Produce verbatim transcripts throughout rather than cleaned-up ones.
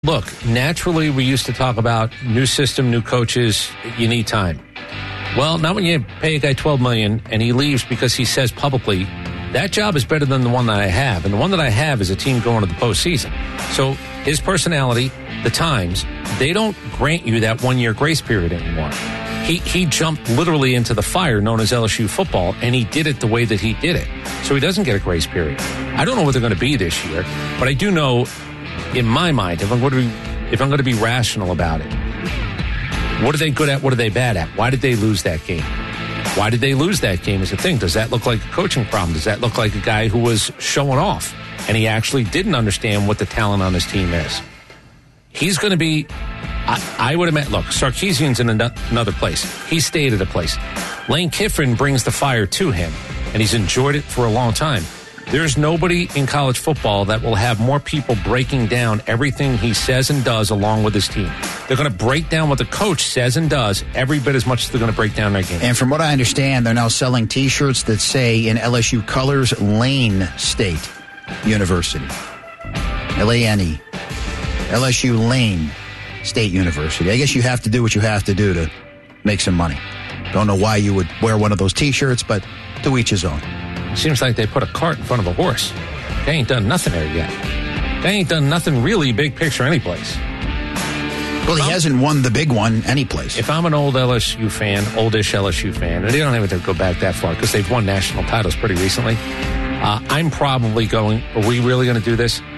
look, naturally we used to talk about new system, new coaches, you need time. Well, not when you pay a guy twelve million dollars and he leaves because he says publicly, that job is better than the one that I have. And the one that I have is a team going to the postseason. So his personality, the times, they don't grant you that one-year grace period anymore. He he jumped literally into the fire known as L S U football, and he did it the way that he did it. So he doesn't get a grace period. I don't know what they're going to be this year, but I do know, in my mind, if I'm going to be, if I'm going to be rational about it, what are they good at? What are they bad at? Why did they lose that game? Why did they lose that game is the thing. Does that look like a coaching problem? Does that look like a guy who was showing off and he actually didn't understand what the talent on his team is? He's going to be, I, I would admit, look, Sarkisian's in another place. He stayed at a place. Lane Kiffin brings the fire to him, and he's enjoyed it for a long time. There's nobody in college football that will have more people breaking down everything he says and does along with his team. They're going to break down what the coach says and does every bit as much as they're going to break down their game. And from what I understand, they're now selling T-shirts that say in L S U colors, Lane State University. L A N E. L S U Lane State University. I guess you have to do what you have to do to make some money. Don't know why you would wear one of those T-shirts, but to each his own. Seems like they put a cart in front of a horse. They ain't done nothing there yet. They ain't done nothing really big picture anyplace. Well, he hasn't won the big one anyplace. If I'm an old L S U fan, oldish L S U fan, and they don't have to go back that far because they've won national titles pretty recently, uh, I'm probably going, are we really going to do this?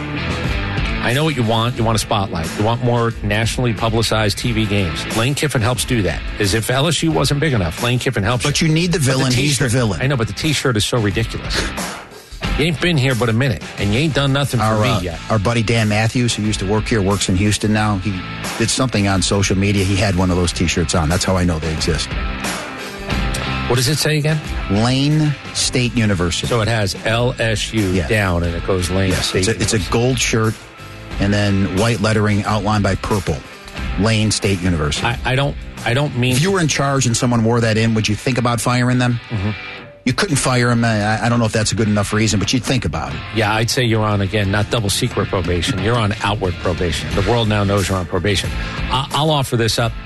I know what you want. You want a spotlight. You want more nationally publicized T V games. Lane Kiffin helps do that. As if L S U wasn't big enough, Lane Kiffin helps. But you need the villain. The He's the villain. I know, but the T-shirt is so ridiculous. You ain't been here but a minute, and you ain't done nothing for our, me uh, yet. Our buddy Dan Matthews, who used to work here, works in Houston now. He did something on social media. He had one of those T-shirts on. That's how I know they exist. What does it say again? Lane State University. So it has L S U yeah. down, and it goes Lane yes, State. It's a, it's a gold shirt. And then white lettering outlined by purple. Lane State University. I, I don't I don't mean... If you were in charge and someone wore that in, would you think about firing them? Mm-hmm. You couldn't fire them. I, I don't know if that's a good enough reason, but you'd think about it. Yeah, I'd say you're on, again, not double secret probation. You're on outward probation. The world now knows you're on probation. I, I'll offer this up.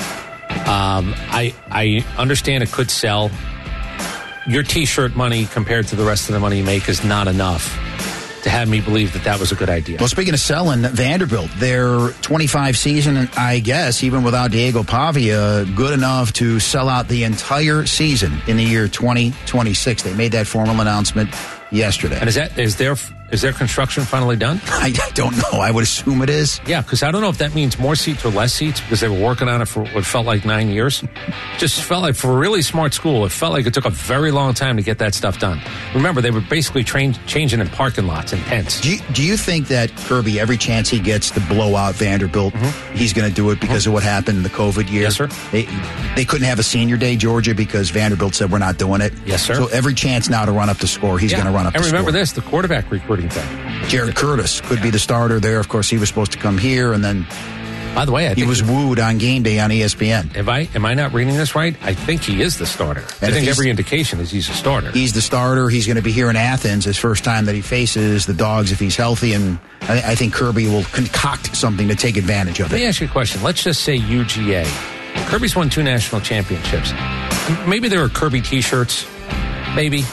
Um, I I understand it could sell. Your T-shirt money compared to the rest of the money you make is not enough to have me believe that that was a good idea. Well, speaking of selling, Vanderbilt, their twenty-five season, I guess, even without Diego Pavia, good enough to sell out the entire season in the year twenty twenty-six. They made that formal announcement yesterday. And is that is their is their construction finally done? I don't know. I would assume it is. Yeah, because I don't know if that means more seats or less seats because they were working on it for what felt like nine years. Just felt like, for a really smart school, it felt like it took a very long time to get that stuff done. Remember, they were basically train, changing in parking lots and tents. Do you, do you think that Kirby, every chance he gets to blow out Vanderbilt, mm-hmm. he's going to do it because mm-hmm. of what happened in the COVID year? Yes, sir. They, they couldn't have a senior day, Georgia, because Vanderbilt said we're not doing it. Yes, sir. So every chance now to run up the score, he's yeah. going to run up and the score. And remember this, the quarterback recruiting thing. Jared Curtis could yeah. be the starter there. Of course, he was supposed to come here, and then by the way, I he think was wooed on game day on E S P N. If I am I not reading this right? I think he is the starter. And I think every indication is he's a starter. He's the starter. He's going to be here in Athens, his first time that he faces the Dogs if he's healthy, and I, I think Kirby will concoct something to take advantage of it. Let me ask you a question. Let's just say U G A. Kirby's won two national championships. Maybe there are Kirby T-shirts. Maybe.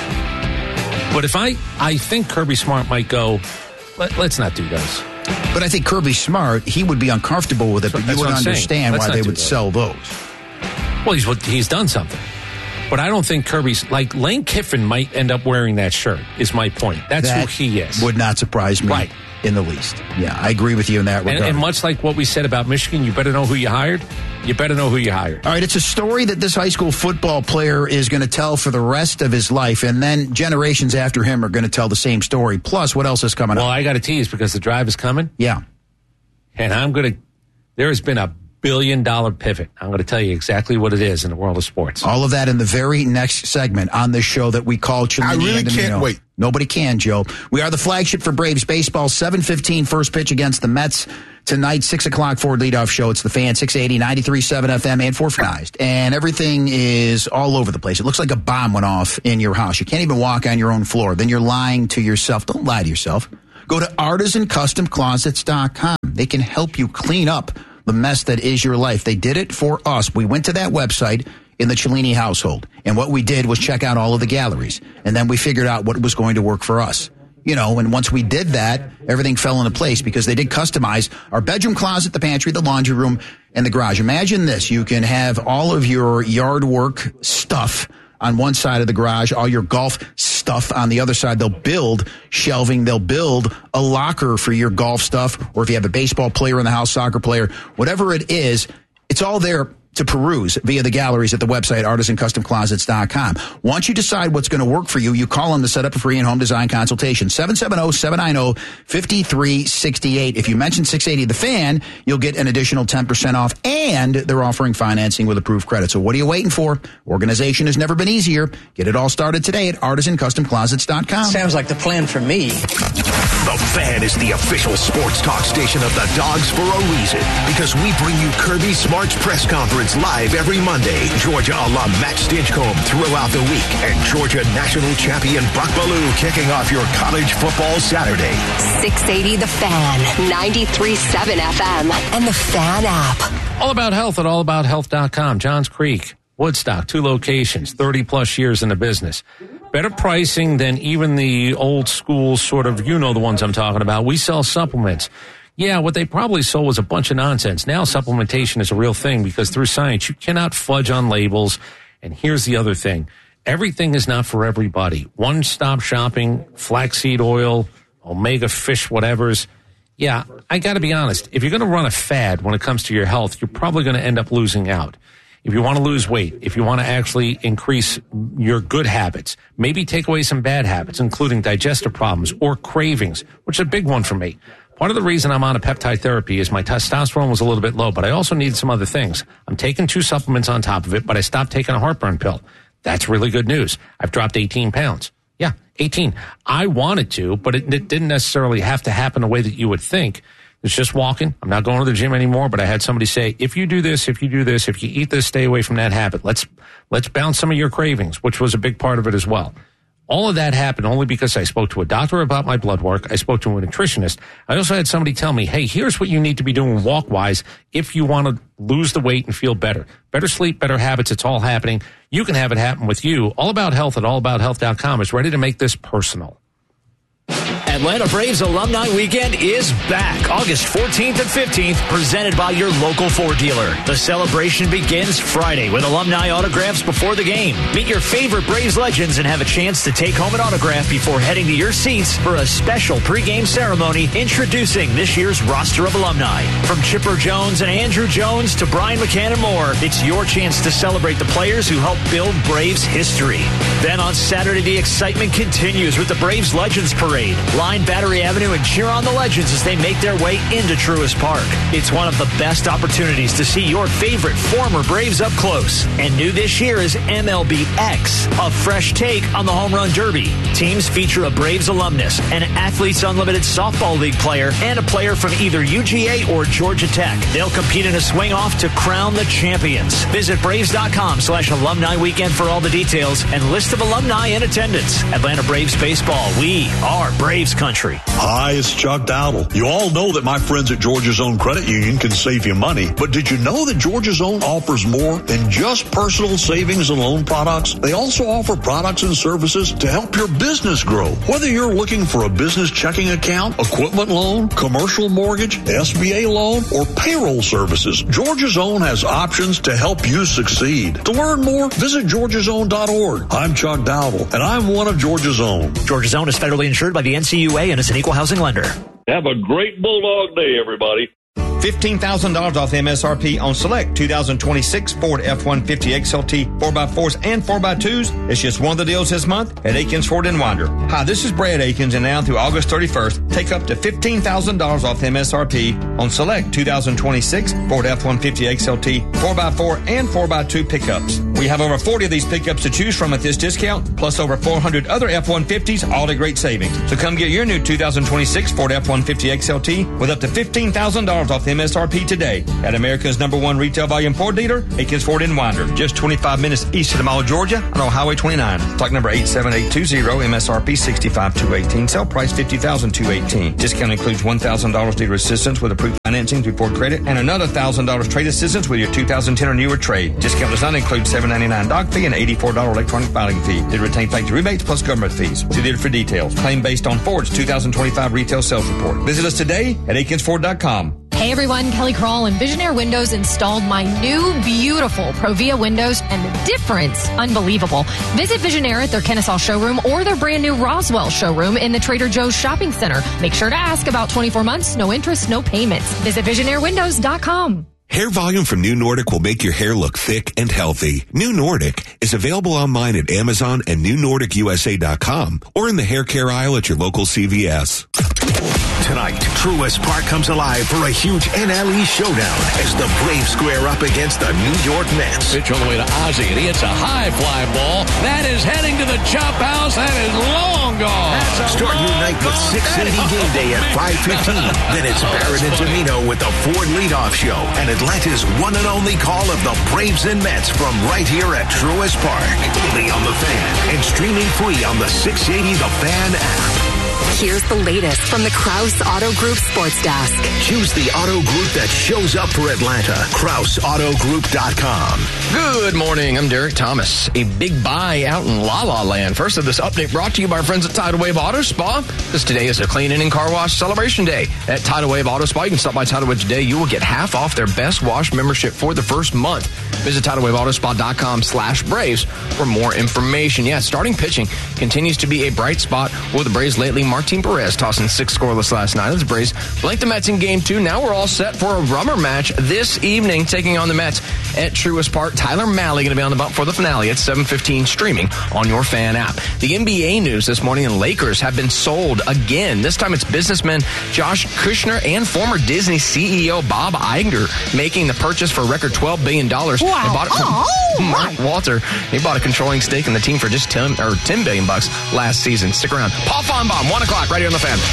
But if I, I think Kirby Smart might go, Let, let's not do those. But I think Kirby Smart, he would be uncomfortable with it, so, but you would understand why they would those. sell those. Well, he's he's done something. But I don't think Kirby's, like, Lane Kiffin might end up wearing that shirt, is my point. That's that who he is. Would not surprise me right. in the least. Yeah, I agree with you in that regard. And, and much like what we said about Michigan, you better know who you hired. You better know who you hired. All right, it's a story that this high school football player is going to tell for the rest of his life, and then generations after him are going to tell the same story. Plus, what else is coming well, up? Well, I got to tease because the drive is coming. Yeah. And I'm going to, there has been a billion dollar pivot. I'm going to tell you exactly what it is in the world of sports. All of that in the very next segment on this show that we call Cellini. I really and can't Amino. wait. Nobody can, Joe. We are the flagship for Braves baseball. seven fifteen first pitch against the Mets tonight. six o'clock Ford leadoff show. It's the Fan, six eighty, ninety-three point seven F M and Fortnite. And everything is all over the place. It looks like a bomb went off in your house. You can't even walk on your own floor. Then you're lying to yourself. Don't lie to yourself. Go to artisan custom closets dot com. They can help you clean up the mess that is your life. They did it for us. We went to that website in the Cellini household, and what we did was check out all of the galleries, and then we figured out what was going to work for us. You know, and once we did that, everything fell into place because they did customize our bedroom closet, the pantry, the laundry room, and the garage. Imagine this. You can have all of your yard work stuff on one side of the garage, all your golf stuff on the other side. They'll build shelving. They'll build a locker for your golf stuff, or if you have a baseball player in the house, soccer player, whatever it is, it's all there to peruse via the galleries at the website, artisan custom closets dot com. Once you decide what's going to work for you, you call them to set up a free in-home design consultation. seven seven zero, seven nine zero, five three six eight. If you mention six eighty The Fan, you'll get an additional ten percent off, and they're offering financing with approved credit. So what are you waiting for? Organization has never been easier. Get it all started today at artisan custom closets dot com. Sounds like the plan for me. The Fan is the official sports talk station of the Dogs for a reason, because we bring you Kirby Smart's press conference live every Monday. Georgia alum Matt Stinchcomb throughout the week, and Georgia national champion Buck Bellew kicking off your college football Saturday. six eighty The Fan, ninety-three point seven F M, and the Fan app. All About Health at all about health dot com. Johns Creek, Woodstock, two locations, thirty plus years in the business. Better pricing than even the old school sort of, you know the ones I'm talking about. We sell supplements. Yeah, what they probably sold was a bunch of nonsense. Now supplementation is a real thing because through science, you cannot fudge on labels. And here's the other thing. Everything is not for everybody. One-stop shopping, flaxseed oil, omega fish whatevers. Yeah, I got to be honest. If you're going to run a fad when it comes to your health, you're probably going to end up losing out. If you want to lose weight, if you want to actually increase your good habits, maybe take away some bad habits, including digestive problems or cravings, which is a big one for me. Part of the reason I'm on a peptide therapy is my testosterone was a little bit low, but I also needed some other things. I'm taking two supplements on top of it, but I stopped taking a heartburn pill. That's really good news. I've dropped eighteen pounds. Yeah, eighteen. I wanted to, but it, it didn't necessarily have to happen the way that you would think. It's just walking. I'm not going to the gym anymore, but I had somebody say, if you do this, if you do this, if you eat this, stay away from that habit. Let's, let's bounce some of your cravings, which was a big part of it as well. All of that happened only because I spoke to a doctor about my blood work. I spoke to a nutritionist. I also had somebody tell me, hey, here's what you need to be doing walk-wise if you want to lose the weight and feel better. Better sleep, better habits. It's all happening. You can have it happen with you. All About Health at all about health dot com is ready to make this personal. Atlanta Braves Alumni Weekend is back August fourteenth and fifteenth, presented by your local Ford dealer. The celebration begins Friday with alumni autographs before the game. Meet your favorite Braves legends and have a chance to take home an autograph before heading to your seats for a special pregame ceremony introducing this year's roster of alumni. From Chipper Jones and Andrew Jones to Brian McCann and more, it's your chance to celebrate the players who helped build Braves history. Then on Saturday, the excitement continues with the Braves Legends Parade. Line Battery Avenue and cheer on the legends as they make their way into Truist Park. It's one of the best opportunities to see your favorite former Braves up close. And new this year is M L B X, a fresh take on the Home Run Derby. Teams feature a Braves alumnus, an Athletes Unlimited Softball League player, and a player from either U G A or Georgia Tech. They'll compete in a swing-off to crown the champions. Visit Braves.com slash alumni weekend for all the details and list of alumni in attendance. Atlanta Braves Baseball, we are Braves Country. Hi, it's Chuck Dowdle. You all know that my friends at Georgia's Own Credit Union can save you money, but did you know that Georgia's Own offers more than just personal savings and loan products? They also offer products and services to help your business grow. Whether you're looking for a business checking account, equipment loan, commercial mortgage, S B A loan, or payroll services, Georgia's Own has options to help you succeed. To learn more, visit georgias own dot org. I'm Chuck Dowdle, and I'm one of Georgia's Own. Georgia's Own is federally insured by the N C U A and is an equal housing lender. Have a great Bulldog Day, everybody. fifteen thousand dollars off M S R P on select two thousand twenty-six Ford F one fifty X L T four by fours and four by twos. It's just one of the deals this month at Akins Ford in Winder. Hi, this is Brad Akins, and now through August thirty-first, take up to fifteen thousand dollars off M S R P on select two thousand twenty-six Ford F one fifty X L T four by four and four by two pickups. We have over forty of these pickups to choose from at this discount, plus over four hundred other F one fifties, all at great savings. So come get your new two thousand twenty-six Ford F one fifty X L T with up to fifteen thousand dollars off the M S R P today at America's number one retail volume Ford dealer, Akins Ford in Winder. Just twenty-five minutes east of the Mall of Georgia on Highway twenty-nine. Stock number eight seven eight two zero, M S R P sixty-five thousand two hundred eighteen dollars. Sell price fifty thousand two hundred eighteen dollars. Discount includes one thousand dollars dealer assistance with approved financing through Ford Credit and another one thousand dollars trade assistance with your two thousand ten or newer trade. Discount does not include seven dollars and ninety-nine cents doc fee and eighty-four dollars electronic filing fee. Did retain factory rebates plus government fees. See dealer for details. Claim based on Ford's two thousand twenty-five retail sales report. Visit us today at akins ford dot com. Hey everyone, Kelly Kroll and Visionaire Windows installed my new beautiful Provia windows, and the difference, unbelievable. Visit Visionaire at their Kennesaw showroom or their brand new Roswell showroom in the Trader Joe's shopping center. Make sure to ask about twenty-four months, no interest, no payments. Visit visionaire windows dot com. Hair volume from New Nordic will make your hair look thick and healthy. New Nordic is available online at Amazon and new nordic u s a dot com or in the hair care aisle at your local C V S. Tonight, Truist Park comes alive for a huge N L E showdown as the Braves square up against the New York Mets. Pitch all the way to Ozzie, and he hits a high fly ball. That is heading to the chop house. That is long gone. Start your night with six eighty Game Day at five fifteen. Then it's Barrett and Domino with the Ford Leadoff Show and Atlanta's one and only call of the Braves and Mets from right here at Truist Park. Only on The Fan and streaming free on the six eighty The Fan app. Here's the latest from the Krause Auto Group Sports Desk. Choose the auto group that shows up for Atlanta. Krause Auto Group dot com. Good morning. I'm Derek Thomas. A big buy out in La La Land. First of this update brought to you by our friends at Tidal Wave Auto Spa, because today is a cleaning and car wash celebration day. At Tidal Wave Auto Spa, you can stop by Tidal Wave today. You will get half off their Best Wash membership for the first month. Visit tidal wave auto spa dot com slash Braves for more information. Yeah, starting pitching continues to be a bright spot for the Braves lately. Martin Perez tossing six scoreless last night. The Braves blanked the Mets in game two. Now we're all set for a rubber match this evening, taking on the Mets at Truist Park. Tyler Mahle going to be on the bump for the finale at seven fifteen, streaming on your Fan app. The N B A news this morning, and Lakers have been sold again. This time it's businessman Josh Kushner and former Disney C E O Bob Iger making the purchase for a record twelve billion dollars. Wow. They bought it from oh, Mark Walter. He bought a controlling stake in the team for just ten or ten billion bucks last season. Stick around. Paul Fonbaum, one o'clock, right here on the Fan.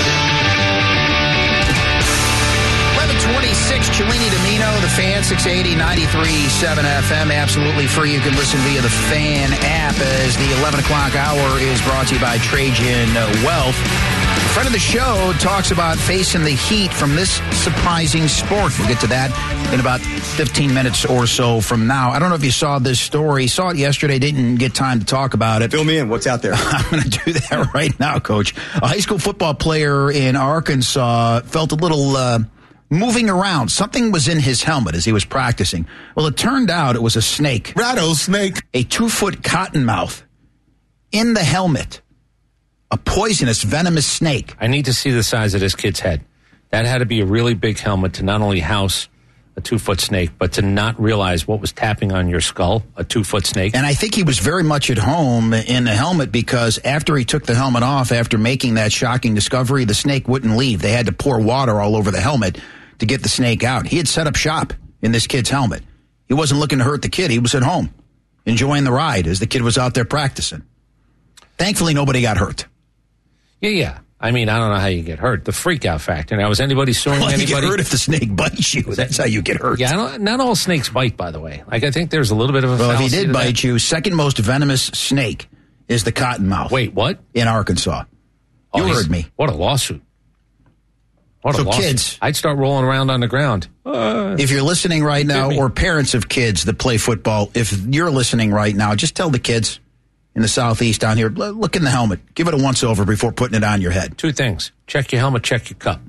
eleven twenty-six, Cellini Domino, the Fan, six eighty, ninety-three point seven F M, absolutely free. You can listen via the Fan app as the eleven o'clock hour is brought to you by Trajan Wealth. A friend of the show talks about facing the heat from this surprising sport. We'll get to that in about fifteen minutes or so from now. I don't know if you saw this story. Saw it yesterday, didn't get time to talk about it. Fill me in. What's out there? I'm going to do that right now, Coach. A high school football player in Arkansas felt a little uh, moving around. Something was in his helmet as he was practicing. Well, it turned out it was a snake. Rattlesnake. A two-foot cottonmouth in the helmet. A poisonous, venomous snake. I need to see the size of this kid's head. That had to be a really big helmet to not only house a two-foot snake, but to not realize what was tapping on your skull, a two-foot snake. And I think he was very much at home in the helmet, because after he took the helmet off, after making that shocking discovery, the snake wouldn't leave. They had to pour water all over the helmet to get the snake out. He had set up shop in this kid's helmet. He wasn't looking to hurt the kid. He was at home enjoying the ride as the kid was out there practicing. Thankfully, nobody got hurt. Yeah, yeah. I mean, I don't know how you get hurt. The freak out factor. Now, is anybody suing well, anybody? You get hurt if the snake bites you. That's how you get hurt. Yeah, I don't, not all snakes bite, by the way. Like, I think there's a little bit of a Well, if he fallacy did to bite that. you, second most venomous snake is the cottonmouth. Wait, what? In Arkansas. Oh, you he's- heard me. What a lawsuit. What a So lawsuit. kids- I'd start rolling around on the ground. Uh, If you're listening right now, me. or parents of kids that play football, if you're listening right now, just tell the kids in the southeast down here, "L- look in the helmet. Give it a once over before putting it on your head. two things. Check your helmet, check your cup.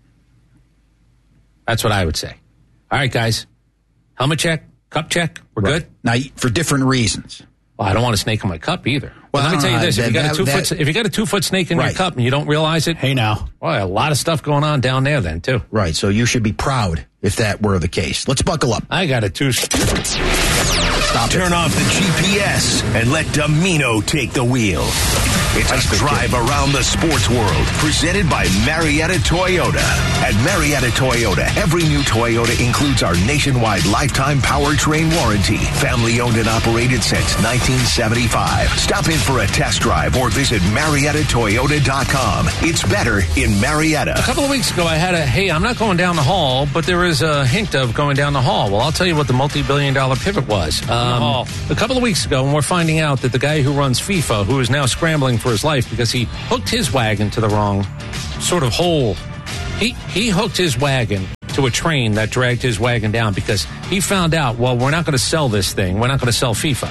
That's what I would say. All right, guys. Helmet check, cup check. We're Right. good? Now, for different reasons. Well, I don't want a snake in my cup either. Well, But let me I tell you don't know. this: if you That- got a two that- foot, if you got a two foot snake in your Right. cup and you don't realize it, Hey now. well, a lot of stuff going on down there then too. Right, so you should be proud if that were the case. Let's buckle up. I got it too. Stop Turn it. off the G P S and let Domino take the wheel. It's a drive around the sports world, presented by Marietta Toyota. At Marietta Toyota, every new Toyota includes our nationwide lifetime powertrain warranty. Family owned and operated since nineteen seventy-five. Stop in for a test drive or visit Marietta Toyota dot com. It's better in Marietta. A couple of weeks ago, I had a, hey, I'm not going down the hall, but there is a hint of going down the hall. Well, I'll tell you what the multi-billion dollar pivot was. Um, a couple of weeks ago, when we're finding out that the guy who runs FIFA, who is now scrambling for his life because he hooked his wagon to the wrong sort of hole. He, he hooked his wagon to a train that dragged his wagon down because he found out, well, we're not going to sell this thing. We're not going to sell FIFA.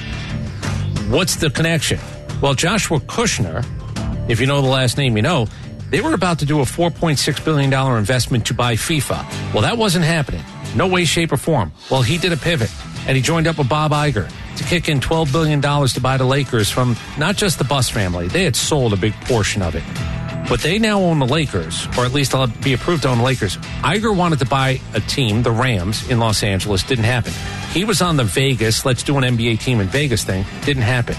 What's the connection? Well, Joshua Kushner, if you know the last name, you know, they were about to do a four point six billion dollars investment to buy FIFA. Well, that wasn't happening. No way, shape, or form. Well, he did a pivot, and he joined up with Bob Iger to kick in twelve billion dollars to buy the Lakers from not just the Buss family. They had sold a big portion of it. But they now own the Lakers, or at least they'll be approved to own the Lakers. Iger wanted to buy a team, the Rams, in Los Angeles. Didn't happen. He was on the Vegas, let's do an N B A team in Vegas thing. Didn't happen.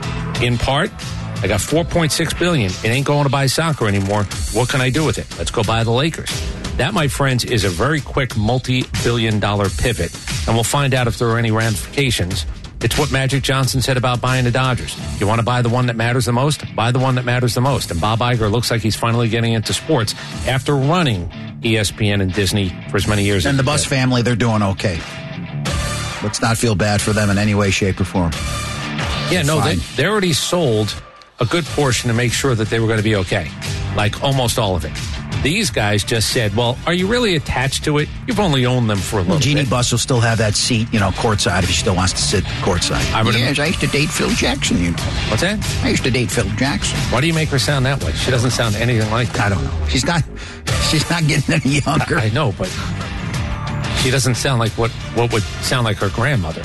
In part, I got four point six billion dollars. It ain't going to buy soccer anymore. What can I do with it? Let's go buy the Lakers. That, my friends, is a very quick multi-billion dollar pivot. And we'll find out if there are any ramifications. It's what Magic Johnson said about buying the Dodgers. You want to buy the one that matters the most? Buy the one that matters the most. And Bob Iger looks like he's finally getting into sports after running E S P N and Disney for as many years. And the Buss family, they're doing okay. Let's not feel bad for them in any way, shape, or form. Yeah, no, they, they already sold a good portion to make sure that they were going to be okay. Like almost all of it. These guys just said, well, are you really attached to it? You've only owned them for a little well, Jeannie bit. Buss will still have that seat, you know, courtside if she still wants to sit courtside. I would yes, I used to date Phil Jackson, you know. What's that? I used to date Phil Jackson. Why do you make her sound that way? She doesn't sound anything like that. I don't know. She's not she's not getting any younger. I, I know, but she doesn't sound like what, what would sound like her grandmother.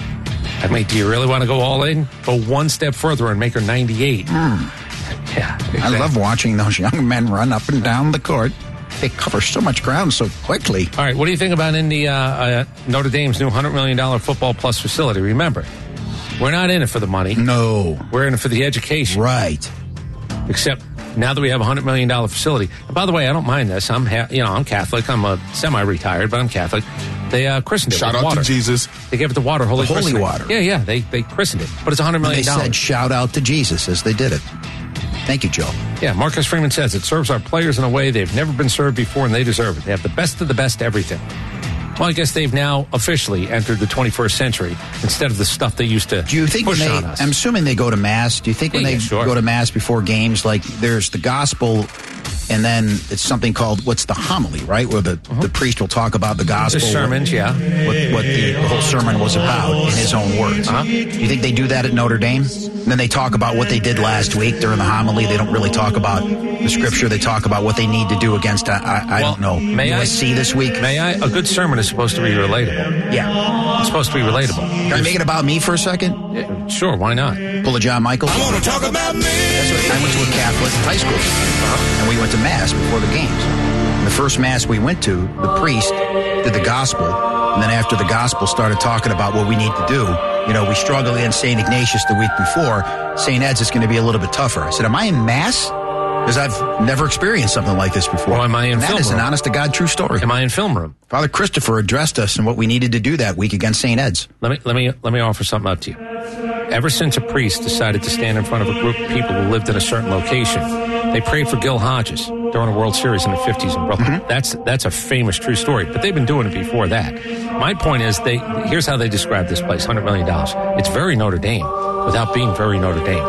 I mean, do you really want to go all in? Go one step further and make her ninety-eight. Mm. Yeah, exactly. I love watching those young men run up and down the court. They cover so much ground so quickly. All right, what do you think about in the uh, uh, Notre Dame's new one hundred million dollars Football Plus facility? Remember, we're not in it for the money. No. We're in it for the education. Right. Except now that we have a one hundred million dollars facility. And by the way, I don't mind this. I'm, ha- you know, I'm Catholic. I'm a semi-retired, but I'm Catholic. They uh, christened it Shout with out water. to Jesus. They gave it the water, holy, the holy christening. water. Yeah, yeah. They they christened it, but it's one hundred million dollars. And they said, shout out to Jesus as they did it. Thank you, Joe. Yeah, Marcus Freeman says it serves our players in a way they've never been served before, and they deserve it. They have the best of the best everything. Well, I guess they've now officially entered the twenty-first century instead of the stuff they used to Do you think push when they, on us. I'm assuming they go to Mass. Do you think when Yeah, they yeah, sure. go to Mass before games, like there's the gospel and then it's something called, what's the homily, right? Where the, uh-huh. the priest will talk about the gospel. The sermons, what, yeah. What, what the, the whole sermon was about in his own words. Uh-huh. Do you think they do that at Notre Dame? And then they talk about what they did last week during the homily. They don't really talk about the scripture. They talk about what they need to do against, I, I, I well, don't know, may U S C I, this week. May I? A good sermon is supposed to be relatable. Yeah. It's supposed to be relatable. Can I make it about me for a second? Yeah, sure, why not? Pull a John Michael. I want to talk about me. That's what, I went to a Catholic high school, uh-huh. and we went to Mass before the games. And the first Mass we went to, the priest did the gospel, and then after the gospel started talking about what we need to do. You know, we struggled against Saint Ignatius the week before. Saint Ed's is going to be a little bit tougher. I said, am I in Mass? Because I've never experienced something like this before. Well, am I in and that film is room? an honest-to-God true story. Am I in film room? Father Christopher addressed us and what we needed to do that week against Saint Ed's. Let me let me let me offer something up to you. Ever since a priest decided to stand in front of a group of people who lived in a certain location, they prayed for Gil Hodges during a World Series in the fifties in Brooklyn. Mm-hmm. That's that's a famous true story, but they've been doing it before that. My point is, they here's how they describe this place: one hundred million dollars. It's very Notre Dame without being very Notre Dame.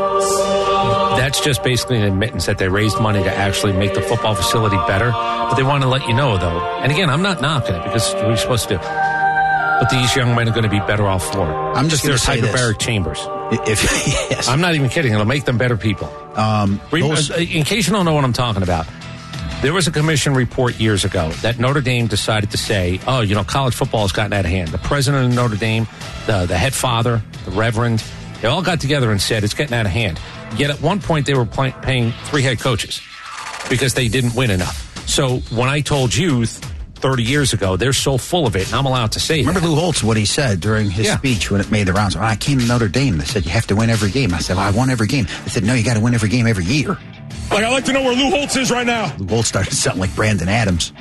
That's just basically an admittance that they raised money to actually make the football facility better. But they want to let you know, though. And again, I'm not knocking it because we're supposed to. But these young men are going to be better off for it. I'm just going to say this. Hyperbaric chambers. If, yes. I'm not even kidding. It'll make them better people. Um, those... In case you don't know what I'm talking about, there was a commission report years ago that Notre Dame decided to say, oh, you know, college football has gotten out of hand. The president of Notre Dame, the, the head father, the reverend, they all got together and said it's getting out of hand. Yet at one point they were play, paying three head coaches because they didn't win enough. So when I told youth, thirty years ago. They're so full of it, and I'm allowed to say Remember that. Lou Holtz, what he said during his Yeah. speech when it made the rounds? I came to Notre Dame. They said, you have to win every game. I said, well, I won every game. They said, no, you got to win every game every year. Like, I'd like to know where Lou Holtz is right now. Lou Holtz started sounding like Brandon Adams.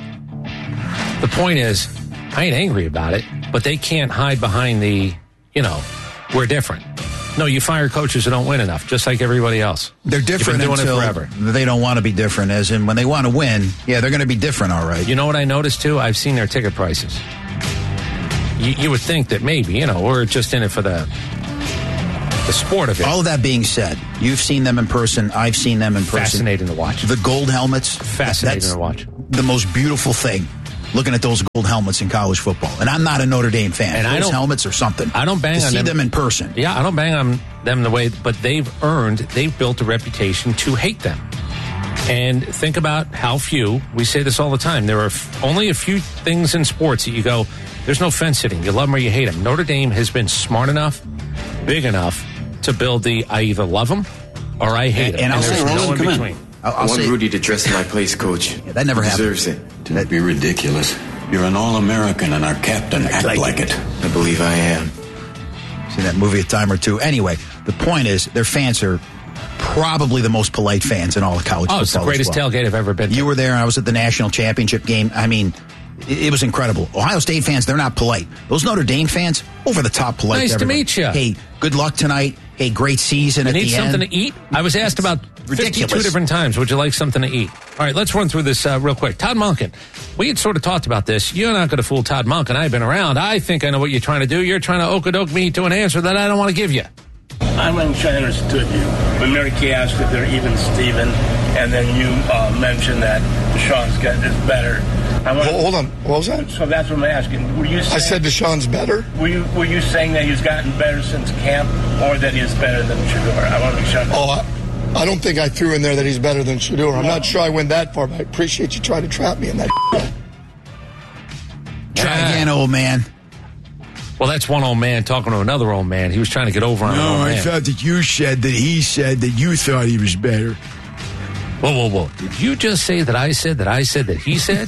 The point is, I ain't angry about it, but they can't hide behind the, you know, we're different. No, you fire coaches who don't win enough, just like everybody else. They're different You've been doing until it forever. they don't want to be different, as in when they want to win, yeah, they're going to be different, all right. You know what I noticed, too? I've seen their ticket prices. You, you would think that maybe, you know, we're just in it for the the sport of it. All of that being said, you've seen them in person. I've seen them in person. Fascinating to watch. The gold helmets. Fascinating that's to watch. The most beautiful thing, looking at those gold helmets in college football. And I'm not a Notre Dame fan. And those I don't- helmets are something. I don't bang to on see them. them in person. Yeah, I don't bang on them the way, but they've earned, they've built a reputation to hate them. And think about how few, we say this all the time, there are f- only a few things in sports that you go, there's no fence sitting. You love them or you hate them. Notre Dame has been smart enough, big enough to build the I either love them or I hate them. And I'll there's say- no in come in. between. I'll, I I'll want say, Rudy to dress in my place, Coach. Yeah, that never he happened. deserves it. Don't be ridiculous. You're an All-American and our captain. Act like, like it. I believe I am. seen that movie a time or two. Anyway, the point is, their fans are probably the most polite fans in all of college Oh, football. it's the as greatest well. tailgate I've ever been to. You were there, and I was at the national championship game. I mean, it, it was incredible. Ohio State fans, they're not polite. Those Notre Dame fans, over the top polite. Nice to everybody. meet ya. Hey, good luck tonight. Hey, great season You at need the something end. to eat? I was asked about fifty-two ridiculous. different times. Would you like something to eat? All right, let's run through this uh, real quick. Todd Monken. We had sort of talked about this. You're not going to fool Todd Monken. I've been around. I think I know what you're trying to do. You're trying to okadoke me to an answer that I don't want to give you. I wasn't sure I understood you. When Mary Kay asked if they're even Steven, and then you uh, mentioned that Deshaun's got is better. I want, Hold on. What was that? So that's what I'm asking. Were you saying, I said Deshaun's better. Were you were you saying that he's gotten better since camp, or that he's better than Shador? I want to make sure. Oh, I, I don't think I threw in there that he's better than Shador. I'm not sure I went that far, but I appreciate you trying to trap me in that. Try again, old man. Well, that's one old man talking to another old man. He was trying to get over on an old man. that you said that he said that you thought he was better. Whoa, whoa, whoa. Did you just say that I said that I said that he said?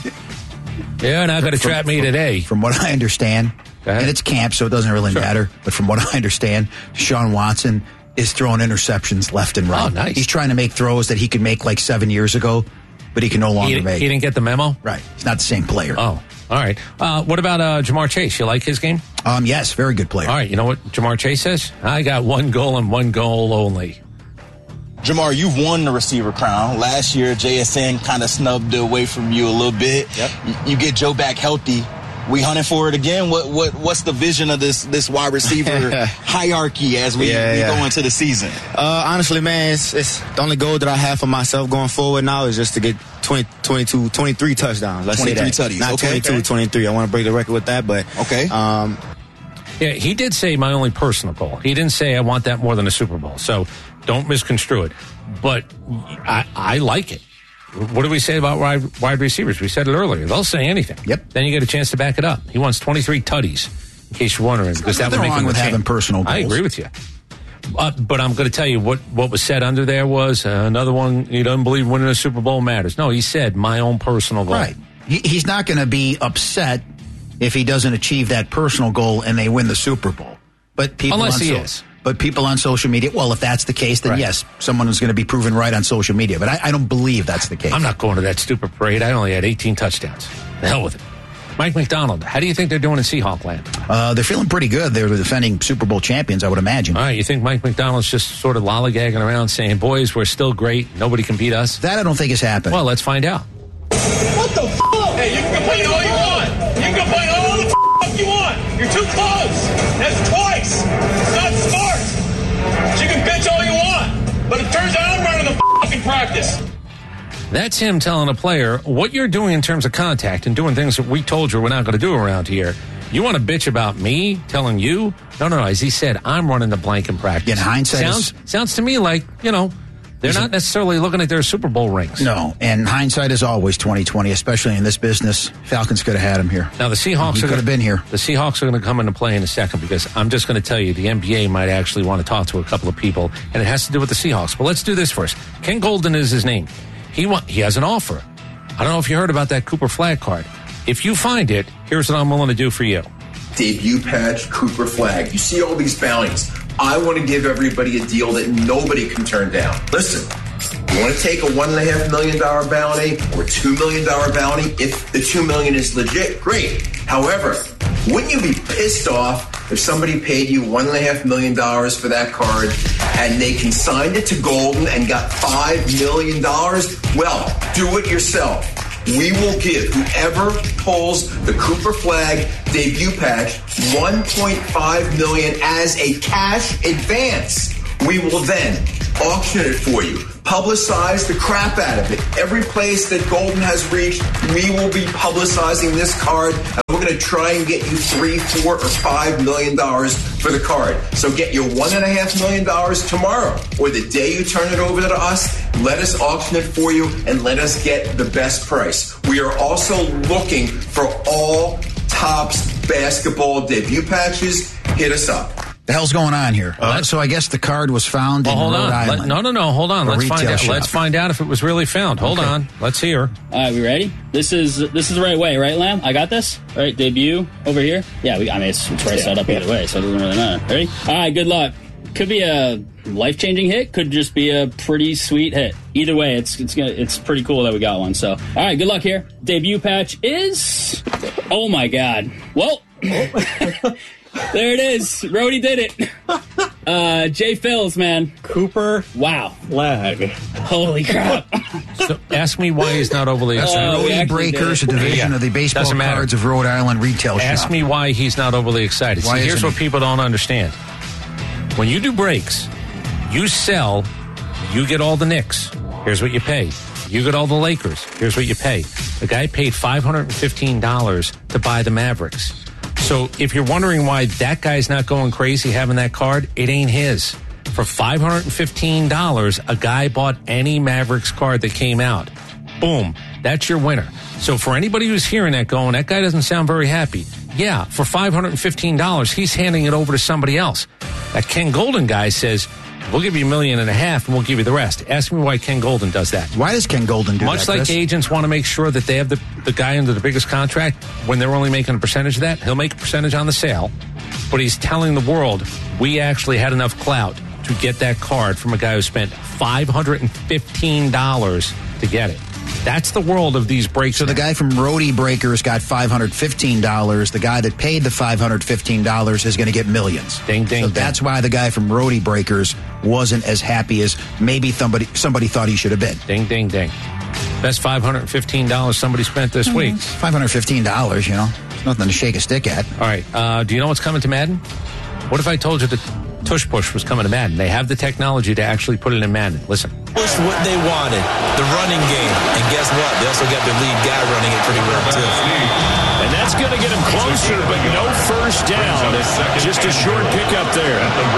You're not going to trap me today. From what I understand, and it's camp, so it doesn't really matter, but from what I understand, Deshaun Watson is throwing interceptions left and right. Oh, nice. He's trying to make throws that he could make like seven years ago, but he can no longer He, make. he didn't get the memo? Right. He's not the same player. Oh, all right. Uh, what about uh, Jamar Chase? You like his game? Um, yes, very good player. All right. You know what Jamar Chase says? I got one goal and one goal only. Jamar, you've won the receiver crown. Last year, J S N kind of snubbed it away from you a little bit. Yep. You, you get Joe back healthy. We hunting for it again. What what what's the vision of this this wide receiver hierarchy as we, Yeah, we yeah. go into the season? Uh, honestly, man, it's, it's the only goal that I have for myself going forward now is just to get twenty, twenty-two, twenty-three touchdowns. Let's say twenty-three that. tutties. Not Okay. twenty-two, Okay. twenty-three. I want to break the record with that, but okay. Um, Yeah, he did say my only personal goal. He didn't say I want that more than a Super Bowl. So don't misconstrue it. But I, I like it. What do we say about wide, wide receivers? We said it earlier. They'll say anything. Yep. Then you get a chance to back it up. He wants twenty-three tutties, in case you're wondering, because that would nothing make wrong him with the champ. having personal I goals. agree with you. Uh, but I'm going to tell you what, what was said under there was uh, another one, he doesn't believe winning a Super Bowl matters. No, he said my own personal goal. Right. He, he's not going to be upset if he doesn't achieve that personal goal and they win the Super Bowl. But people Unless on he so- is. But people on social media, well, if that's the case, then Right. yes, someone is going to be proven right on social media. But I, I don't believe that's the case. I'm not going to that stupid parade. I only had eighteen touchdowns. The hell with it. Mike McDonald, how do you think they're doing in Seahawk land? Uh, they're feeling pretty good. They're the defending Super Bowl champions, I would imagine. All right, you think Mike McDonald's just sort of lollygagging around saying, boys, we're still great. Nobody can beat us? That I don't think has happened. Well, let's find out. What the f***? Hey, you can complain all you want. You can complain all the f*** you want. You're too close. That's twice. It's not smart. You can bitch all you want. But it turns out I'm running the f***ing practice. That's him telling a player what you're doing in terms of contact and doing things that we told you we're not going to do around here. You want to bitch about me telling you? No, no, no. As he said, I'm running the blank in practice. In hindsight, sounds sounds to me like, you know, they're not necessarily looking at their Super Bowl rings. No, and hindsight is always twenty twenty, especially in this business. Falcons could have had him here. Now the Seahawks He are could gonna, have been here. The Seahawks are going to come into play in a second because I'm just going to tell you the N B A might actually want to talk to a couple of people, and it has to do with the Seahawks. But let's do this first. Ken Golden is his name. He want, he has an offer. I don't know if you heard about that Cooper Flag card. If you find it, here's what I'm willing to do for you. Debut patch, Cooper flag. You see all these bounties. I want to give everybody a deal that nobody can turn down. Listen, you want to take a one and a half million dollar bounty or two million dollar bounty? If the two million is legit, great. However, wouldn't you be pissed off if somebody paid you one and a half million dollars for that card and they consigned it to Golden and got five million dollars? Well, do it yourself. We will give whoever pulls the Cooper flag debut patch one point five million dollars as a cash advance. We will then auction it for you. Publicize the crap out of it. Every place that Golden has reached, we will be publicizing this card. And we're going to try and get you three, four, or five million dollars for the card. So get your one and a half million dollars tomorrow, or the day you turn it over to us. Let us auction it for you and let us get the best price. We are also looking for all Topps basketball debut patches. Hit us up. The hell's going on here? Uh, so I guess the card was found well, in hold Rhode on. Island. Let, no, no, no. Hold on. Let's find out. Shop. Let's find out if it was really found. Hold okay. on. Let's hear. All right, we ready? This is this is the right way, right, Lamb? I got this. All right, debut over here. Yeah, we, I mean it's, it's right yeah, set up yeah. either way, so it doesn't really matter. Ready? All right, good luck. Could be a life-changing hit. Could just be a pretty sweet hit. Either way, it's it's gonna, it's pretty cool that we got one. So, all right, good luck here. Debut patch is. Oh my God. Well. There it is. Rody did it. Uh, Jay Phils, man. Cooper. Wow. Flag. Holy crap. So ask me why he's not overly excited. Uh, Rody Breakers, a division yeah. of the baseball Doesn't matter. cards of Rhode Island retail shop. Ask me why he's not overly excited. Why See, here's isn't what he? people don't understand. When you do breaks, you sell, you get all the Knicks. Here's what you pay. You get all the Lakers. Here's what you pay. The guy paid five hundred fifteen dollars to buy the Mavericks. So if you're wondering why that guy's not going crazy having that card, it ain't his. For five hundred fifteen dollars, a guy bought any Mavericks card that came out. Boom. That's your winner. So for anybody who's hearing that going, that guy doesn't sound very happy. Yeah, for five hundred fifteen dollars, he's handing it over to somebody else. That Ken Golden guy says, we'll give you a million and a half and we'll give you the rest. Ask me why Ken Golden does that. Why does Ken Golden do Much that, like Chris? agents want to make sure that they have the, the guy under the biggest contract, when they're only making a percentage of that, he'll make a percentage on the sale. But he's telling the world, we actually had enough clout to get that card from a guy who spent five hundred fifteen dollars to get it. That's the world of these breaks. So the guy from Rody Breakers got five hundred fifteen dollars. The guy that paid the five hundred fifteen dollars is going to get millions. Ding, ding, so ding. that's why the guy from Rody Breakers wasn't as happy as maybe somebody somebody thought he should have been. Ding, ding, ding. Best five hundred fifteen dollars somebody spent this Mm-hmm. week. five hundred fifteen dollars, you know. It's nothing to shake a stick at. All right. Uh, do you know what's coming to Madden? What if I told you that Tush Push was coming to Madden? They have the technology to actually put it in Madden. Listen. Pushed what they wanted, the running game. And guess what? They also got their lead guy running it pretty well, too. And that's going to get him closer, but no first down. Just a short pickup there.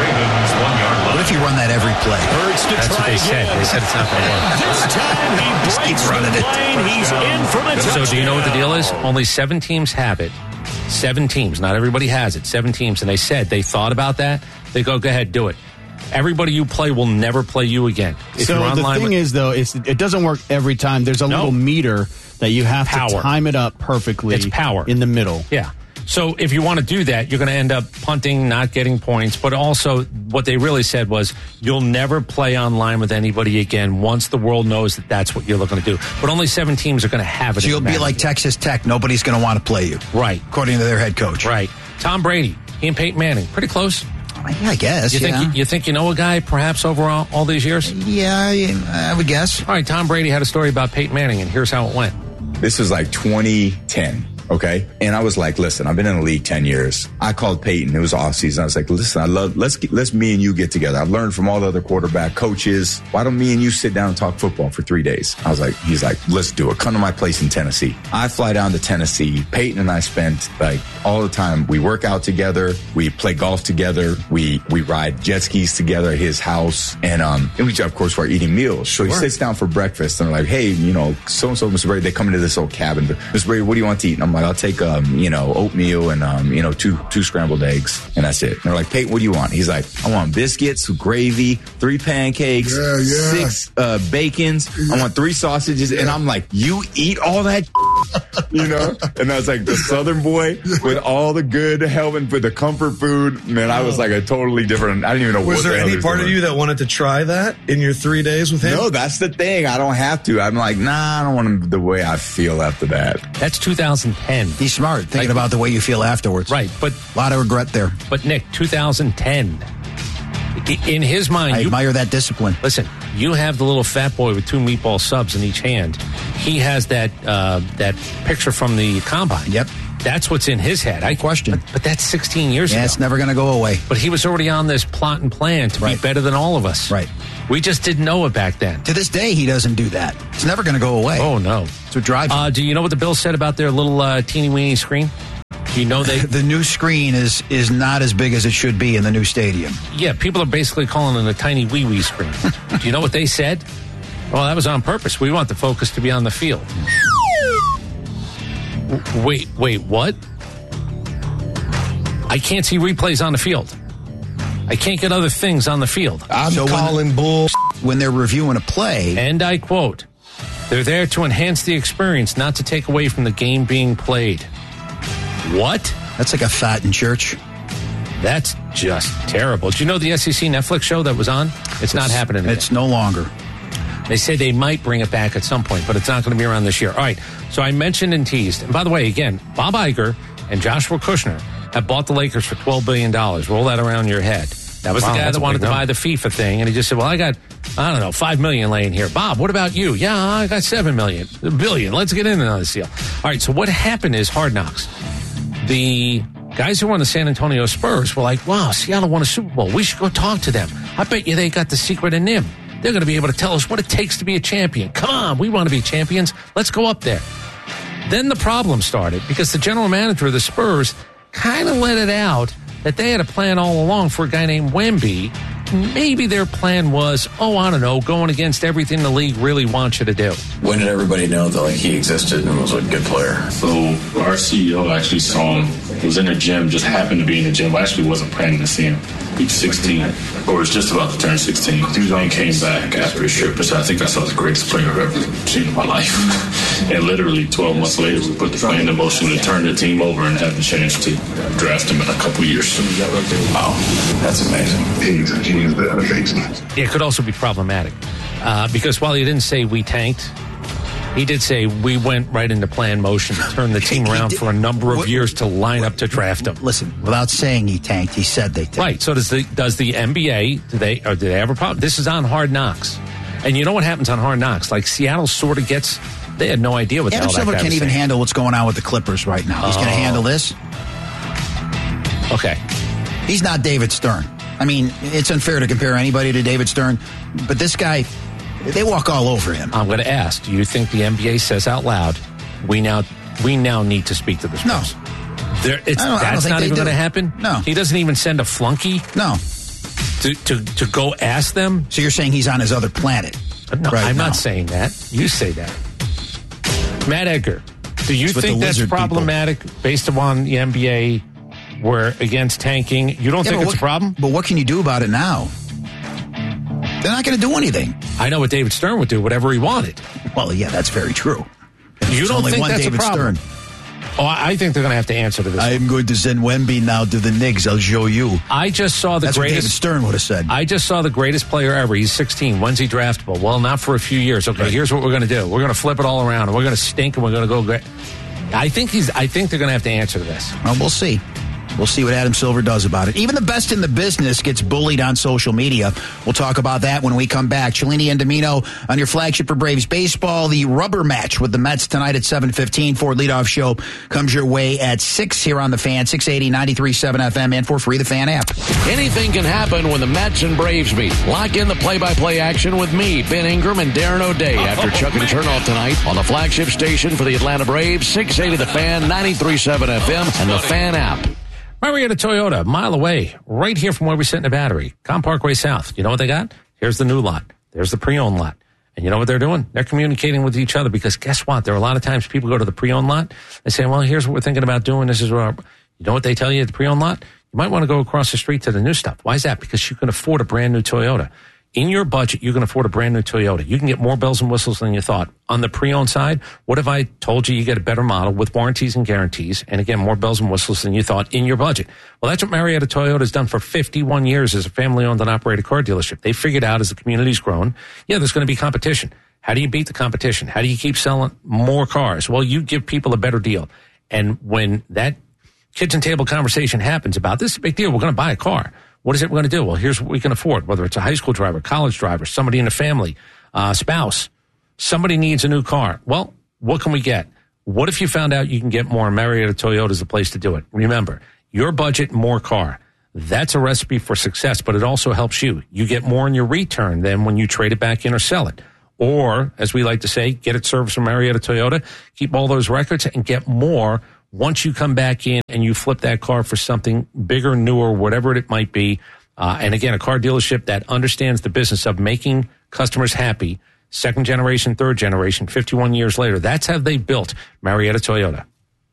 What if you run that every play? Hurts to That's try what they said. again. They said it's not going to work. This time he breaks the plane. He's in for the touchdown. So do you know what the deal is? Only seven teams have it. Seven teams. Not everybody has it. Seven teams. And they said they thought about that. They go, go ahead, do it. Everybody you play will never play you again. If so you're the online thing with, is, though, it's, it doesn't work every time. There's a No. little meter that you have Power. to time it up perfectly. It's power. In the middle. Yeah. So if you want to do that, you're going to end up punting, not getting points. But also, what they really said was you'll never play online with anybody again once the world knows that that's what you're looking to do. But only seven teams are going to have it. So in you'll the be Madden. like Texas Tech. Nobody's going to want to play you. Right. According to their head coach. Right. Tom Brady, he and Peyton Manning, pretty close. Yeah, I guess. You think yeah. you, you think you know a guy perhaps over all, all these years? Yeah, I, I would guess. All right, Tom Brady had a story about Peyton Manning, and here's how it went. This was like twenty ten. Okay. And I was like, listen, I've been in the league ten years. I called Peyton. It was off season. I was like, listen, I love, let's get, let's me and you get together. I've learned from all the other quarterback coaches. Why don't me and you sit down and talk football for three days? I was like, he's like, let's do it. Come to my place in Tennessee. I fly down to Tennessee. Peyton and I spent like all the time. We work out together. We play golf together. We, we ride jet skis together at his house. And, um, and we, of course, we're eating meals. So he Sure. sits down for breakfast and they're like, hey, you know, so-and-so, Mister Brady, they come into this old cabin. Mister Brady, what do you want to eat? And I'm like, I'll take, um, you know, oatmeal and, um, you know, two, two scrambled eggs. And that's it. And they're like, Peyton, what do you want? He's like, I want biscuits, gravy, three pancakes, Yeah, yeah. six, uh, bacons. I want three sausages. And I'm like, you eat all that? You know? And I was like the Southern boy with all the good helping for the comfort food. Man, I was like a totally different, I didn't even know Was what there the hell any he was part of doing. you that wanted to try that in your three days with him? No, that's the thing. I don't have to. I'm like, nah, I don't want him the way I feel after that. That's two thousand ten. He's smart, thinking about the way you feel afterwards. Right, but a lot of regret there. But Nick, two thousand ten. In his mind, I you, admire that discipline. Listen, you have the little fat boy with two meatball subs in each hand. He has that uh, that picture from the combine. Yep. That's what's in his head. I question. But, but that's sixteen years yeah, ago. It's never going to go away. But he was already on this plot and plan to right. be better than all of us. Right. We just didn't know it back then. To this day, he doesn't do that. It's never going to go away. Oh, no. It's what drives him. Uh, do you know what the Bills said about their little uh, teeny-weeny screen? Do you know they... the new screen is is not as big as it should be in the new stadium. Yeah, people are basically calling it a tiny wee-wee screen. Do you know what they said? Well, that was on purpose. We want the focus to be on the field. W- wait, wait, what? I can't see replays on the field. I can't get other things on the field. I'm so calling when, bull when they're reviewing a play. And I quote, they're there to enhance the experience, not to take away from the game being played. What? That's like a fat in church. That's just terrible. Do you know the S E C Netflix show that was on? It's, it's not happening again. It's no longer. They say they might bring it back at some point, but it's not going to be around this year. All right, so I mentioned and teased. And by the way, again, Bob Iger and Joshua Kushner have bought the Lakers for twelve billion dollars. Roll that around your head. That was wow, the guy that wanted to buy the FIFA thing, and he just said, well, I got, I don't know, five million laying here. Bob, what about you? Yeah, I got seven million. A billion. Let's get in on this deal. All right, so what happened is Hard Knocks. The guys who won the San Antonio Spurs were like, wow, Seattle won a Super Bowl. We should go talk to them. I bet you they got the secret in them. They're going to be able to tell us what it takes to be a champion. Come on, we want to be champions. Let's go up there. Then the problem started because the general manager of the Spurs kind of let it out that they had a plan all along for a guy named Wemby. Maybe their plan was, oh, I don't know, going against everything the league really wants you to do. When did everybody know that like he existed and was a good player? So our C E O actually saw him. He was in the gym, just happened to be in the gym. I actually wasn't planning to see him. He's sixteen, or was just about to turn sixteen. He only came back after his trip and said, I think I saw the greatest player I've ever seen in my life. And literally twelve months later, we put the plan in motion to turn the team over and have the chance to draft him in a couple years. Wow, that's amazing. He's, he's amazing. It could also be problematic uh, because while he didn't say we tanked, he did say we went right into plan motion to turn the team around for a number of years to line up to draft him. Listen, without saying he tanked, he said they tanked. Right. So does the does the N B A? Do they or do they have a problem? This is on Hard Knocks, and you know what happens on Hard Knocks? Like Seattle sort of gets. They had no idea what the Adam hell that Silver guy can't was even saying. handle what's going on with the Clippers right now. He's Oh. going to handle this. Okay. He's not David Stern. I mean, it's unfair to compare anybody to David Stern, but this guy, they walk all over him. I'm going to ask, do you think the N B A says out loud, we now we now need to speak to the Spurs? No. There, it's, I don't- I don't that's think not they even going to do. happen? No. He doesn't even send a flunky? No. To, to, to go ask them? So you're saying he's on his other planet? No, right I'm now. not saying that. You say that. Matt Edgar, do you It's with think the that's lizard problematic based upon the N B A were against tanking? You don't Yeah, think but it's what- a problem? But what can you do about it now? They're not going to do anything. I know what David Stern would do, whatever he wanted. Well, yeah, that's very true. You There's don't only think one that's David a problem? Stern. Oh, I I think they're going to have to answer to this. I am going to send Wemby now to the Knicks. I'll show you. I just saw the That's what David greatest. Stern would have said. I just saw the greatest player ever. He's sixteen. When's he draftable? Well, not for a few years. Okay, Right. here's what we're going to do. We're going to flip it all around, and we're going to stink, and we're going to go great. I think he's. I think they're going to have to answer to this. Well, we'll see. We'll see what Adam Silver does about it. Even the best in the business gets bullied on social media. We'll talk about that when we come back. Cellini and Domino on your flagship for Braves baseball. The rubber match with the Mets tonight at seven fifteen. Ford Leadoff Show comes your way at six here on the Fan, six eighty, ninety-three point seven F M, and for free, the Fan app. Anything can happen when the Mets and Braves meet. Lock in the play-by-play action with me, Ben Ingram, and Darren O'Day after Chuck and Turnoff tonight on the flagship station for the Atlanta Braves, six eighty The Fan, ninety-three point seven F M, and the Fan app. Marietta Toyota, a mile away, right here from where we sit in the Battery, Com Parkway South. You know what they got? Here's the new lot. There's the pre-owned lot. And you know what they're doing? They're communicating with each other because guess what? There are a lot of times people go to the pre-owned lot. They say, well, here's what we're thinking about doing. This is what our, you know what they tell you at the pre-owned lot? You might want to go across the street to the new stuff. Why is that? Because you can afford a brand new Toyota. In your budget, you can afford a brand new Toyota. You can get more bells and whistles than you thought. On the pre-owned side, what if I told you you get a better model with warranties and guarantees, and again, more bells and whistles than you thought in your budget? Well, that's what Marietta Toyota has done for fifty-one years as a family-owned and operated car dealership. They figured out as the community's grown, yeah, there's going to be competition. How do you beat the competition? How do you keep selling more cars? Well, you give people a better deal. And when that kitchen table conversation happens about this is a big deal, we're going to buy a car. What is it we're going to do? Well, here's what we can afford, whether it's a high school driver, college driver, somebody in a family, uh, spouse. Somebody needs a new car. Well, what can we get? What if you found out you can get more? Marietta Toyota is the place to do it. Remember, your budget, more car. That's a recipe for success, but it also helps you. You get more in your return than when you trade it back in or sell it. Or, as we like to say, get it serviced from Marietta Toyota, keep all those records, and get more once you come back in and you flip that car for something bigger, newer, whatever it might be. Uh, and again, a car dealership that understands the business of making customers happy, second generation, third generation, fifty-one years later. That's how they built Marietta Toyota.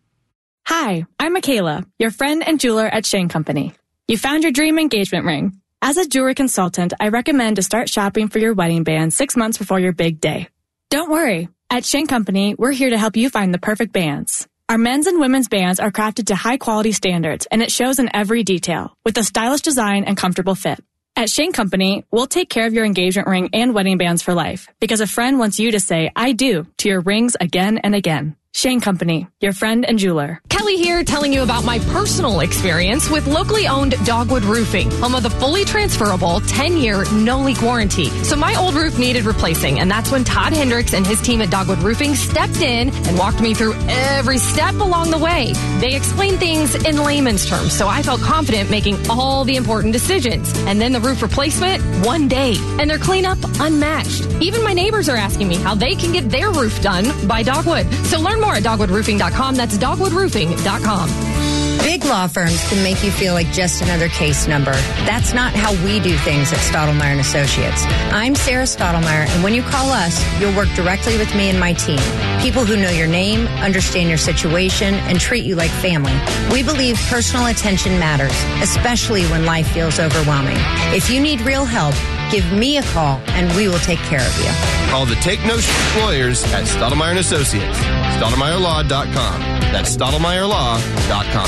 Hi, I'm Michaela, your friend and jeweler at Shane Company. You found your dream engagement ring. As a jewelry consultant, I recommend to start shopping for your wedding band six months before your big day. Don't worry. At Shane Company, we're here to help you find the perfect bands. Our men's and women's bands are crafted to high-quality standards, and it shows in every detail, with a stylish design and comfortable fit. At Shane Company, we'll take care of your engagement ring and wedding bands for life, because a friend wants you to say, I do, to your rings again and again. Shane Company, your friend and jeweler. Kelly here telling you about my personal experience with locally owned Dogwood Roofing, home of the fully transferable ten-year no-leak warranty. So my old roof needed replacing, and that's when Todd Hendricks and his team at Dogwood Roofing stepped in and walked me through every step along the way. They explained things in layman's terms, so I felt confident making all the important decisions. And then the roof replacement, one day, and their cleanup unmatched. Even my neighbors are asking me how they can get their roof done by Dogwood. So learn more at dogwood roofing dot com. That's dogwood roofing dot com. Big law firms can make you feel like just another case number. That's not how we do things at Stottlemyre and Associates. I'm Sarah Stottlemyre, and when you call us, you'll work directly with me and my team. People who know your name, understand your situation, and treat you like family. We believe personal attention matters, especially when life feels overwhelming. If you need real help, give me a call, and we will take care of you. Call the Take No Sh- Lawyers at Stottlemyre and Associates. Stottlemyre law dot com. That's Stottlemyre law dot com.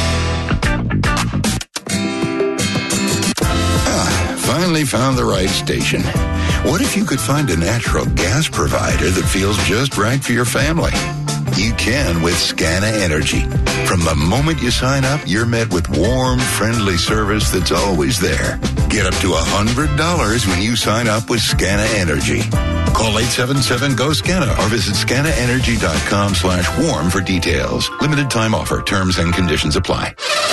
Ah, finally found the right station. What if you could find a natural gas provider that feels just right for your family? You can with Scana Energy. From the moment you sign up, you're met with warm, friendly service that's always there. Get up to one hundred dollars when you sign up with Scana Energy. Call eight seven seven, G O, SCANA or visit scana energy dot com slash warm for details. Limited time offer. Terms and conditions apply.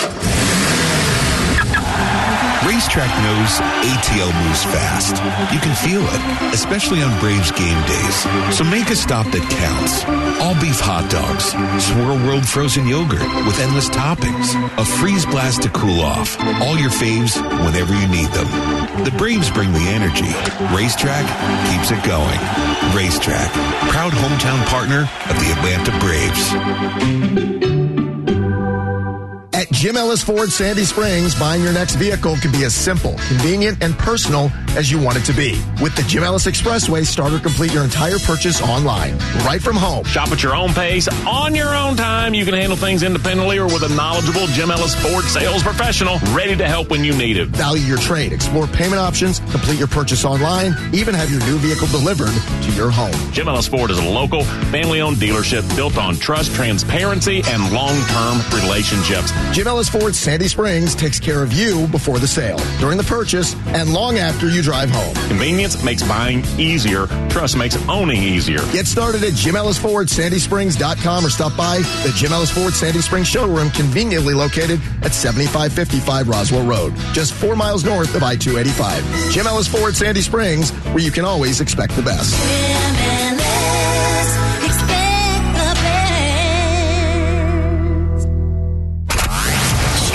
Racetrack knows A T L moves fast. You can feel it, especially on Braves game days. So make a stop that counts. All beef hot dogs, Swirl World frozen yogurt with endless toppings, a freeze blast to cool off. All your faves whenever you need them. The Braves bring the energy. Racetrack keeps it going. Racetrack, proud hometown partner of the Atlanta Braves. At Jim Ellis Ford Sandy Springs, buying your next vehicle can be as simple, convenient, and personal as you want it to be. With the Jim Ellis Expressway, start or complete your entire purchase online, right from home. Shop at your own pace, on your own time. You can handle things independently or with a knowledgeable Jim Ellis Ford sales professional ready to help when you need it. Value your trade, explore payment options, complete your purchase online, even have your new vehicle delivered to your home. Jim Ellis Ford is a local, family-owned dealership built on trust, transparency, and long-term relationships. Jim Ellis Ford Sandy Springs takes care of you before the sale, during the purchase, and long after you drive home. Convenience makes buying easier. Trust makes owning easier. Get started at Jim Ellis Ford Sandy Springs dot com or stop by the Jim Ellis Ford Sandy Springs showroom, conveniently located at seventy-five fifty-five Roswell Road, just four miles north of I two eighty-five. Jim Ellis Ford Sandy Springs, where you can always expect the best.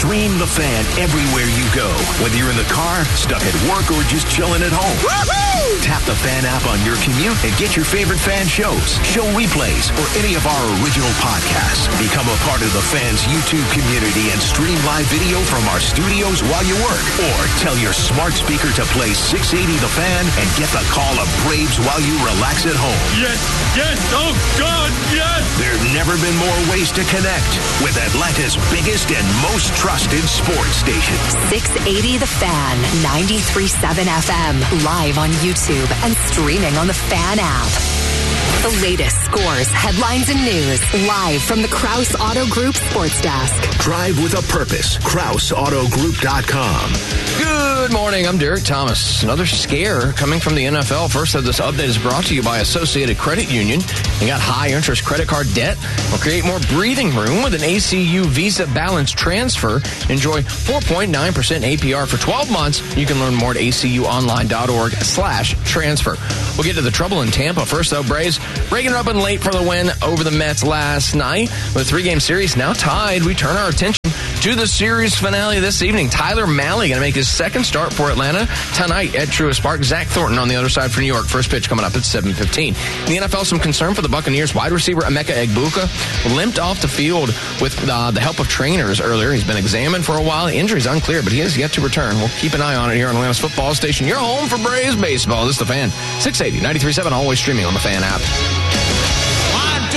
Stream The Fan everywhere you go. Whether you're in the car, stuck at work, or just chilling at home. Woo-hoo! Tap the Fan app on your commute and get your favorite Fan shows, show replays, or any of our original podcasts. Become a part of the Fan's YouTube community and stream live video from our studios while you work. Or tell your smart speaker to play six eighty The Fan and get the call of Braves while you relax at home. Yes, yes, oh God, yes! There's never been more ways to connect with Atlanta's biggest and most trusted sports station. six eighty The Fan, ninety-three point seven F M, live on YouTube and streaming on the Fan app. The latest scores, headlines, and news, live from the Krause Auto Group Sports Desk. Drive with a purpose. Krause Auto Group dot com. Good morning. I'm Derek Thomas. Another scare coming from the N F L. First, this update is brought to you by Associated Credit Union. You got high interest credit card debt? Well, create more breathing room with an A C U Visa balance transfer. Enjoy four point nine percent A P R for twelve months. You can learn more at A C U online dot org slash transfer. We'll get to the trouble in Tampa. First, though, Braves breaking up and late for the win over the Mets last night. With a three-game series now tied, we turn our attention to the series finale this evening. Tyler Mahle going to make his second start for Atlanta tonight at Truist Park. Zach Thornton on the other side for New York. First pitch coming up at seven fifteen. In the N F L, some concern for the Buccaneers. Wide receiver Emeka Egbuka limped off the field with uh, the help of trainers earlier. He's been examined for a while. The injury's unclear, but he has yet to return. We'll keep an eye on it here on Atlanta's football station. You're home for Braves baseball. This is The Fan. six eighty, ninety-three point seven, always streaming on the Fan app.